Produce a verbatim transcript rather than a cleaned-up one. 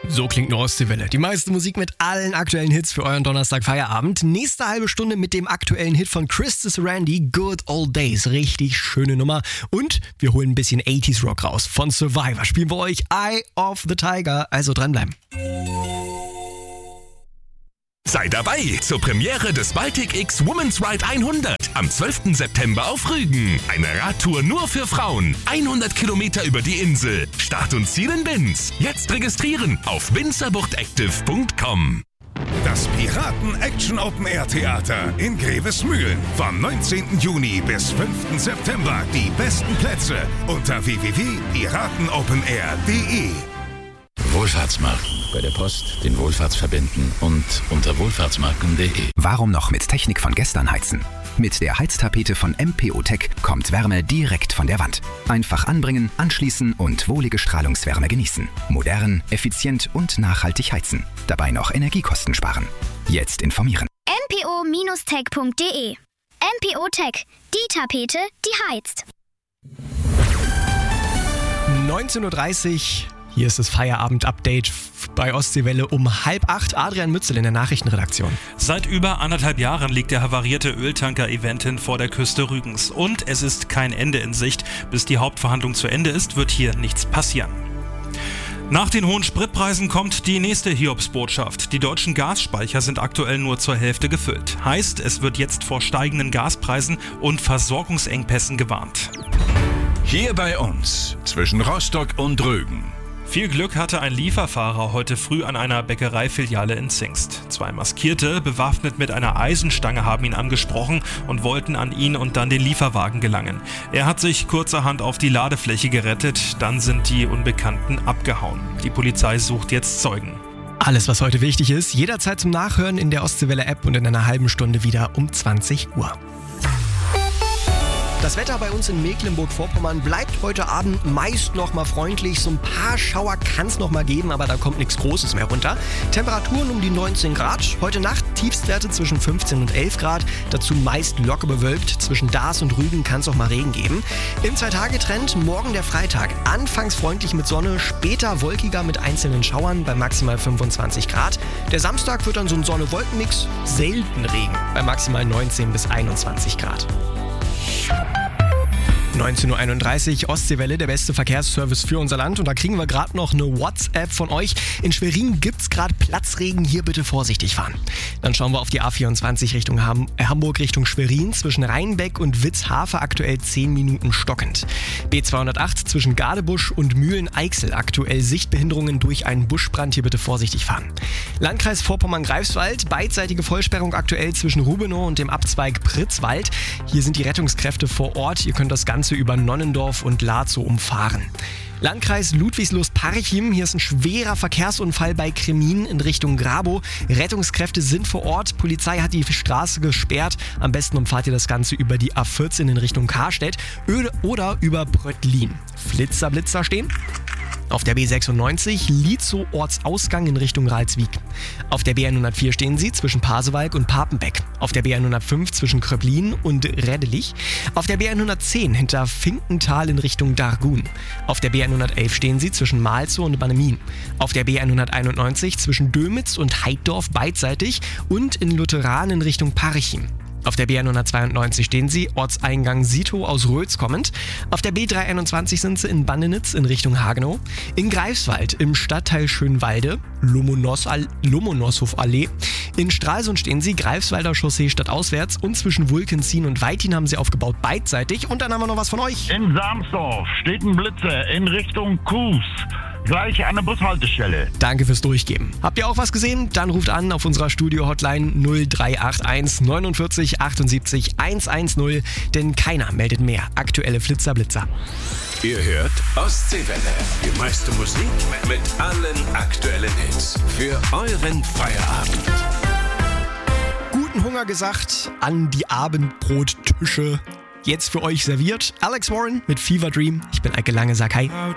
So klingt eine Ostseewelle. Die meiste Musik mit allen aktuellen Hits für euren Donnerstag-Feierabend. Nächste halbe Stunde mit dem aktuellen Hit von Christus Randy, Good Old Days. Richtig schöne Nummer. Und wir holen ein bisschen achtziger Rock raus. Von Survivor spielen wir euch Eye of the Tiger. Also dranbleiben. Sei dabei zur Premiere des Baltic X Women's Ride hundert am zwölften September auf Rügen. Eine Radtour nur für Frauen. hundert Kilometer über die Insel. Start und Ziel in Binz. Jetzt registrieren auf winzerbuchtactive punkt com. Das Piraten Action Open Air Theater in Grevesmühlen. Vom neunzehnten Juni bis fünften September. Die besten Plätze unter w w w punkt piratenopenair punkt de. Wohlfahrtsmarken. Bei der Post, den Wohlfahrtsverbänden und unter wohlfahrtsmarken punkt de. Warum noch mit Technik von gestern heizen? Mit der Heiztapete von M P O Tech kommt Wärme direkt von der Wand. Einfach anbringen, anschließen und wohlige Strahlungswärme genießen. Modern, effizient und nachhaltig heizen. Dabei noch Energiekosten sparen. Jetzt informieren. m p o Bindestrich tech punkt de. M P O Tech. Die Tapete, die heizt. neunzehn Uhr dreißig. Hier ist das Feierabend-Update bei Ostseewelle um halb acht. Adrian Mützel in der Nachrichtenredaktion. Seit über anderthalb Jahren liegt der havarierte Öltanker Eventin vor der Küste Rügens. Und es ist kein Ende in Sicht. Bis die Hauptverhandlung zu Ende ist, wird hier nichts passieren. Nach den hohen Spritpreisen kommt die nächste Hiobsbotschaft. Die deutschen Gasspeicher sind aktuell nur zur Hälfte gefüllt. Heißt, es wird jetzt vor steigenden Gaspreisen und Versorgungsengpässen gewarnt. Hier bei uns zwischen Rostock und Rügen. Viel Glück hatte ein Lieferfahrer heute früh an einer Bäckereifiliale in Zingst. Zwei Maskierte, bewaffnet mit einer Eisenstange, haben ihn angesprochen und wollten an ihn und dann den Lieferwagen gelangen. Er hat sich kurzerhand auf die Ladefläche gerettet, dann sind die Unbekannten abgehauen. Die Polizei sucht jetzt Zeugen. Alles, was heute wichtig ist, jederzeit zum Nachhören in der Ostseewelle-App und in einer halben Stunde wieder um zwanzig Uhr. Das Wetter bei uns in Mecklenburg-Vorpommern bleibt heute Abend meist noch mal freundlich. So ein paar Schauer kann es noch mal geben, aber da kommt nichts Großes mehr runter. Temperaturen um die neunzehn Grad. Heute Nacht Tiefstwerte zwischen fünfzehn und elf Grad. Dazu meist locker bewölkt. Zwischen Daas und Rügen kann es auch mal Regen geben. Im Zwei-Tage-Trend morgen der Freitag. Anfangs freundlich mit Sonne, später wolkiger mit einzelnen Schauern bei maximal fünfundzwanzig Grad. Der Samstag wird dann so ein Sonne-Wolken-Mix. Selten Regen bei maximal neunzehn bis einundzwanzig Grad. neunzehn Uhr einunddreißig, Ostseewelle, der beste Verkehrsservice für unser Land. Und da kriegen wir gerade noch eine WhatsApp von euch. In Schwerin gibt's gerade Platzregen, hier bitte vorsichtig fahren. Dann schauen wir auf die A vierundzwanzig Richtung Ham- äh, Hamburg Richtung Schwerin. Zwischen Rheinbeck und Witzhafe aktuell zehn Minuten stockend. B zweihundertacht zwischen Gadebusch und Mühlen-Eichsel aktuell Sichtbehinderungen durch einen Buschbrand, hier bitte vorsichtig fahren. Landkreis Vorpommern-Greifswald, beidseitige Vollsperrung aktuell zwischen Rubenow und dem Abzweig Pritzwald. Hier sind die Rettungskräfte vor Ort. Ihr könnt das Ganze über Nonnendorf und Lazow umfahren. Landkreis Ludwigslust-Parchim, hier ist ein schwerer Verkehrsunfall bei Kremin in Richtung Grabow. Rettungskräfte sind vor Ort, Polizei hat die Straße gesperrt. Am besten umfahrt ihr das Ganze über die A vierzehn in Richtung Karstedt oder über Bröttlin. Flitzer, Blitzer stehen. Auf der B sechsundneunzig Lietzow Ortsausgang in Richtung Ralswiek. Auf der B hundertvier stehen sie zwischen Pasewalk und Papenbeck. Auf der B hundertfünf zwischen Kröblin und Rädelich. Auf der B hundertzehn hinter Finkenthal in Richtung Dargun. Auf der B hundertelf stehen sie zwischen Malzow und Bannemin. Auf der B hunderteinundneunzig zwischen Dömitz und Heiddorf beidseitig und in Lutheran in Richtung Parchim. Auf der B hundertzweiundneunzig stehen sie, Ortseingang Sito aus Rötz kommend. Auf der B dreihunderteinundzwanzig sind sie in Bandenitz in Richtung Hagenow. In Greifswald im Stadtteil Schönwalde, Lomonoshof-Allee. In Stralsund stehen sie, Greifswalder Chaussee stadtauswärts. Und zwischen Wulkensien und Weitin haben sie aufgebaut beidseitig. Und dann haben wir noch was von euch. In Sarmsdorf steht ein Blitzer in Richtung Kues. Gleich an der Bushaltestelle. Danke fürs Durchgeben. Habt ihr auch was gesehen? Dann ruft an auf unserer Studio-Hotline null drei acht eins neunundvierzig achtundsiebzig hundertzehn, denn keiner meldet mehr aktuelle Flitzer-Blitzer. Ihr hört Ostseewelle. Die meiste Musik mit allen aktuellen Hits. Für euren Feierabend. Guten Hunger gesagt an die Abendbrottische. Jetzt für euch serviert Alex Warren mit Fever Dream. Ich bin Eike Lange, sag hi.